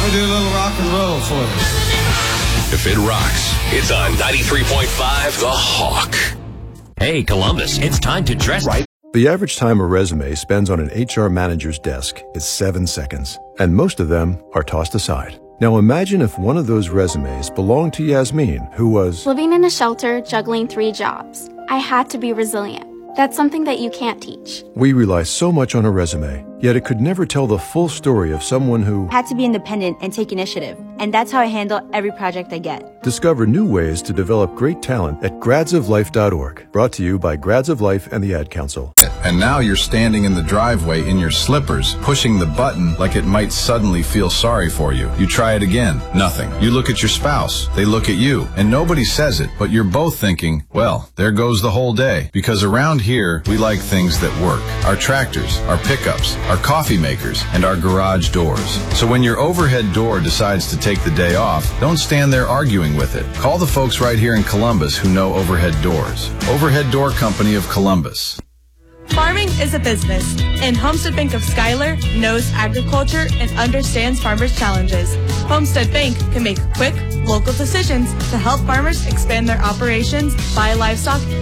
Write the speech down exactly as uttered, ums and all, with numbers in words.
We do a little rock and roll for you. If it rocks, it's on ninety-three point five The Hawk. Hey, Columbus, it's time to dress right. The average time a resume spends on an H R manager's desk is seven seconds, and most of them are tossed aside. Now imagine if one of those resumes belonged to Yasmin, who was living in a shelter, juggling three jobs. I had to be resilient. That's something that you can't teach. We rely so much on a resume, yet it could never tell the full story of someone who had to be independent and take initiative. And that's how I handle every project I get. Discover new ways to develop great talent at grads of life dot org. Brought to you by Grads of Life and the Ad Council. And now you're standing in the driveway in your slippers, pushing the button like it might suddenly feel sorry for you. You try it again. Nothing. You look at your spouse. They look at you. And nobody says it, but you're both thinking, well, there goes the whole day. Because around here, we like things that work. Our tractors, our pickups, our coffee makers, and our garage doors. So when your overhead door decides to take the day off, don't stand there arguing with it. Call the folks right here in Columbus who know Overhead Doors. Overhead Door Company of Columbus. Farming is a business, and Homestead Bank of Schuyler knows agriculture and understands farmers' challenges. Homestead Bank can make quick, local decisions to help farmers expand their operations, buy livestock,